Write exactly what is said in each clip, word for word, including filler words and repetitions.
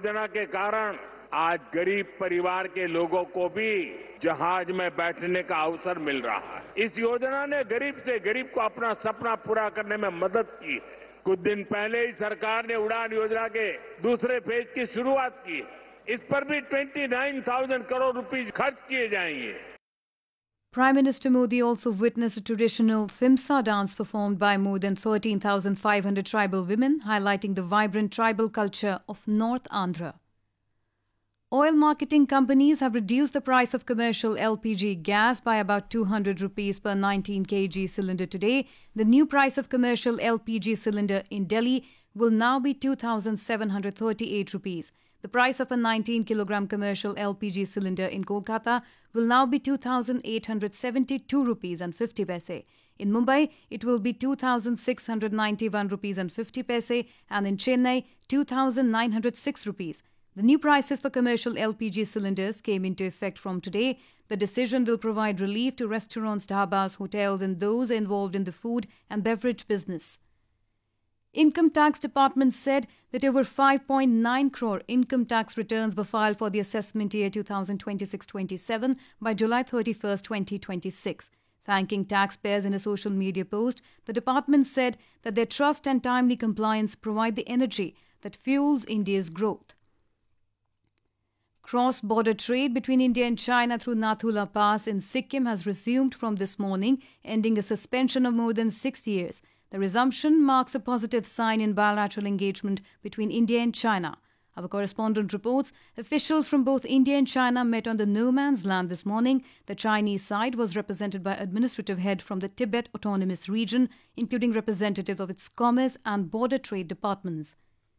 योजना के कारण आज गरीब परिवार के लोगों को भी जहाज में बैठने का अवसर मिल रहा है। इस योजना ने गरीब से गरीब को अपना सपना पूरा करने में मदद की है। कुछ दिन पहले ही सरकार ने उड़ान योजना के दूसरे फेज की शुरुआत की। इस पर भी उनतीस हज़ार करोड़ रुपए खर्च किए जाएंगे। Prime Minister Modi also witnessed a traditional Thimsa dance performed by more than thirteen thousand five hundred tribal women, highlighting the vibrant tribal culture of North Andhra. Oil marketing companies have reduced the price of commercial L P G gas by about two hundred rupees per nineteen kilogram cylinder today. The new price of commercial L P G cylinder in Delhi will now be two thousand seven hundred thirty-eight rupees. The price of a nineteen kilogram commercial L P G cylinder in Kolkata will now be two thousand eight hundred seventy-two rupees and fifty paise. In Mumbai, it will be two thousand six hundred ninety-one rupees and fifty paise, and in Chennai, two thousand nine hundred six rupees. The new prices for commercial L P G cylinders came into effect from today. The decision will provide relief to restaurants, dhabas, hotels, and those involved in the food and beverage business. Income Tax Department said that over five point nine crore income tax returns were filed for the assessment year two thousand twenty-six twenty-seven by July thirty-first, twenty twenty-six. Thanking taxpayers in a social media post, the department said that their trust and timely compliance provide the energy that fuels India's growth. Cross-border trade between India and China through Nathula Pass in Sikkim has resumed from this morning, ending a suspension of more than six years. The resumption marks a positive sign in bilateral engagement between India and China. Our correspondent reports officials from both India and China met on the no man's land this morning. The Chinese side was represented by administrative head from the Tibet Autonomous Region, including representatives of its commerce and border trade departments.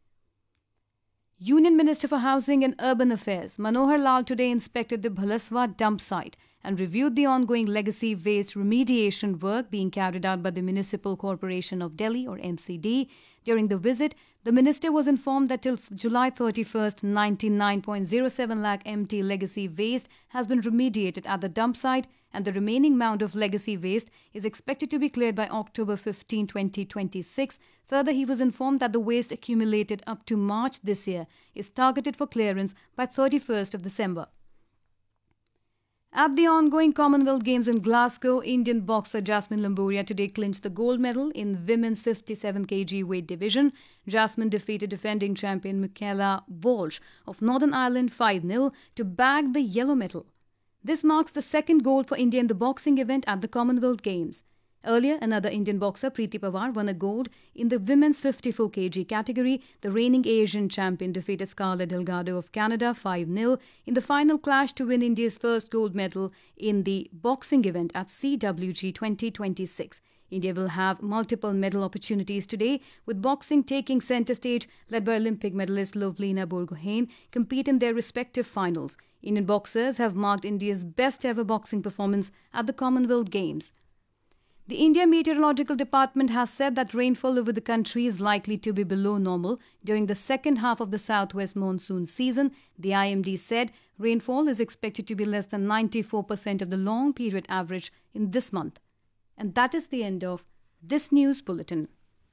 Union Minister for Housing and Urban Affairs Manohar Lal today inspected the Bhalaswa dump site and reviewed the ongoing legacy waste remediation work being carried out by the Municipal Corporation of Delhi or M C D. During the visit, the minister was informed that till July thirty-first, ninety-nine point zero seven lakh empty legacy waste has been remediated at the dump site, and the remaining mound of legacy waste is expected to be cleared by October fifteenth, twenty twenty-six. Further, he was informed that the waste accumulated up to March this year is targeted for clearance by thirty-first of December. At the ongoing Commonwealth Games in Glasgow, Indian boxer Jasmine Lamboria today clinched the gold medal in women's fifty-seven kilogram weight division. Jasmine defeated defending champion Michaela Walsh of Northern Ireland five nil to bag the yellow medal. This marks the second gold for India in the boxing event at the Commonwealth Games. Earlier, another Indian boxer, Preeti Pawar, won a gold in the women's fifty-four kilogram category. The reigning Asian champion defeated Scarlett Delgado of Canada five nil in the final clash to win India's first gold medal in the boxing event at C W G twenty twenty-six. India will have multiple medal opportunities today, with boxing taking centre stage, led by Olympic medalist Lovlina Borgohain compete in their respective finals. Indian boxers have marked India's best ever boxing performance at the Commonwealth Games. The India Meteorological Department has said that rainfall over the country is likely to be below normal during the second half of the southwest monsoon season. The I M D said rainfall is expected to be less than ninety-four percent of the long period average in this month. And that is the end of this news bulletin.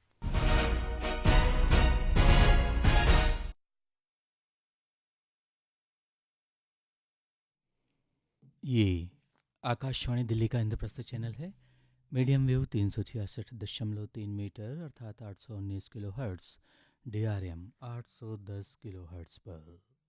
ये आकाशवाणी दिल्ली का Indraprastha channel है। Medium wave तीन सौ छियासठ दशमलव तीन metre अर्थात आठ सौ उन्नीस kilo hertz, D R M आठ सौ दस किलो हर्ट्स पर।